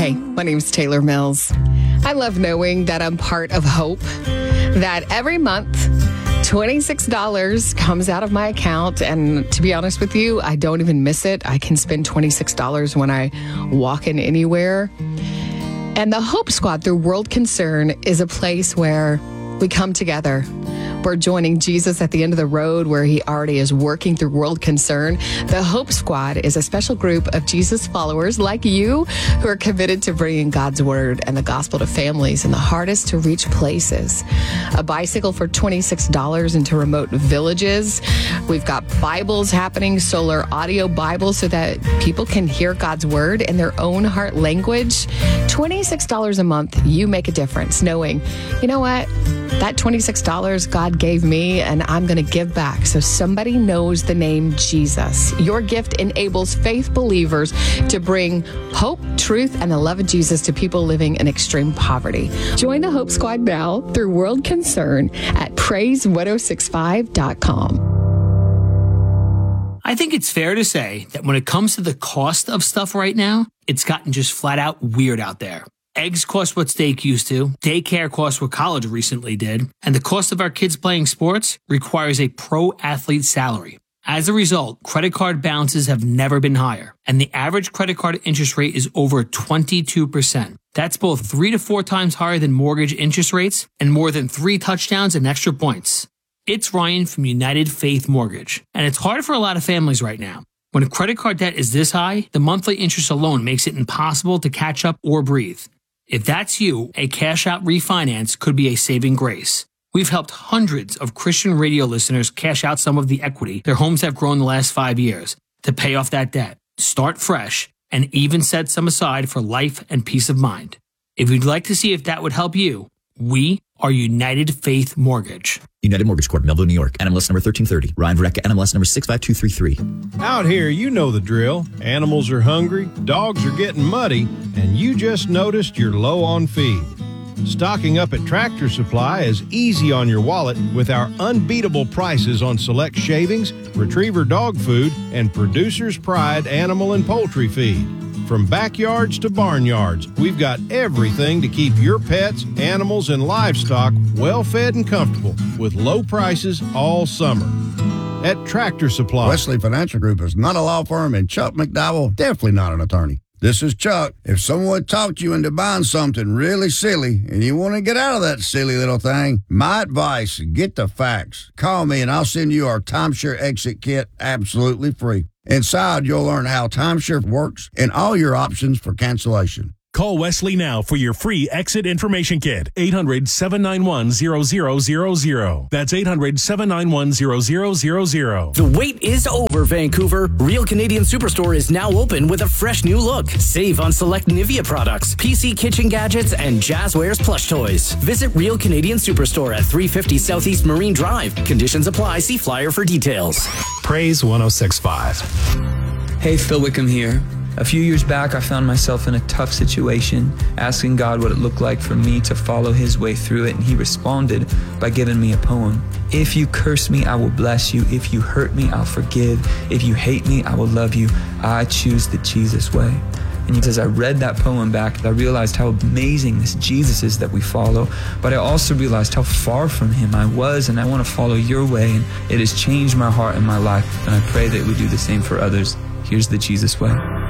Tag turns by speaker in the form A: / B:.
A: Hey, my name is Taylor Mills. I love knowing that I'm part of hope, that every month, $26 comes out of my account. And to be honest with you, I don't even miss it. I can spend $26 when I walk in anywhere. And the Hope Squad through World Concern is a place where we come together. We're joining Jesus at the end of the road where he already is working through World Concern. The Hope Squad is a special group of Jesus followers like you who are committed to bringing God's word and the gospel to families in the hardest to reach places. A bicycle for $26 into remote villages. We've got Bibles happening, solar audio Bibles so that people can hear God's word in their own heart language. $26 a month, you make a difference knowing, you know what? That $26 God gave me, and I'm going to give back so somebody knows the name Jesus. Your gift enables faith believers to bring hope, truth, and the love of Jesus to people living in extreme poverty. Join the Hope Squad now through World Concern at praise1065.com.
B: I think it's fair to say that when it comes to the cost of stuff right now, it's gotten just flat out weird out there. Eggs cost what steak used to, daycare costs what college recently did, and the cost of our kids playing sports requires a pro athlete salary. As a result, credit card balances have never been higher, and the average credit card interest rate is over 22%. That's both 3 to 4 times higher than mortgage interest rates and more than 3 touchdowns and extra points. It's Ryan from United Faith Mortgage, and it's hard for a lot of families right now. When a credit card debt is this high, the monthly interest alone makes it impossible to catch up or breathe. If that's you, a cash-out refinance could be a saving grace. We've helped hundreds of Christian radio listeners cash out some of the equity their homes have grown the last 5 years to pay off that debt, start fresh, and even set some aside for life and peace of mind. If you'd like to see if that would help you, we are United Faith Mortgage.
C: United Mortgage Corp, Melville, New York. NMLS number 1330. Ryan Verrecka, NMLS number 65233.
D: Out here, you know the drill. Animals are hungry, dogs are getting muddy, and you just noticed you're low on feed. Stocking up at Tractor Supply is easy on your wallet with our unbeatable prices on select shavings, retriever dog food, and Producer's Pride animal and poultry feed. From backyards to barnyards, we've got everything to keep your pets, animals, and livestock well-fed and comfortable with low prices all summer. At Tractor Supply.
E: Wesley Financial Group is not a law firm, and Chuck McDowell definitely not an attorney. This is Chuck. If someone talked you into buying something really silly and you want to get out of that silly little thing, my advice, get the facts. Call me and I'll send you our timeshare exit kit absolutely free. Inside, you'll learn how timeshare works and all your options for cancellation.
F: Call Wesley now for your free exit information kit. 800-791-0000. That's 800-791-0000.
G: The wait is over, Vancouver. Real Canadian Superstore is now open with a fresh new look. Save on select Nivea products, PC kitchen gadgets, and Jazzwares plush toys. Visit Real Canadian Superstore at 350 Southeast Marine Drive. Conditions apply. See flyer for details.
H: Praise 106.5.
I: Hey, Phil Wickham here. A few years back, I found myself in a tough situation, asking God what it looked like for me to follow his way through it, and he responded by giving me a poem. If you curse me, I will bless you. If you hurt me, I'll forgive. If you hate me, I will love you. I choose the Jesus way. And as I read that poem back, I realized how amazing this Jesus is that we follow, but I also realized how far from him I was, and I want to follow your way, and it has changed my heart and my life, and I pray that it would do the same for others. Here's the Jesus way.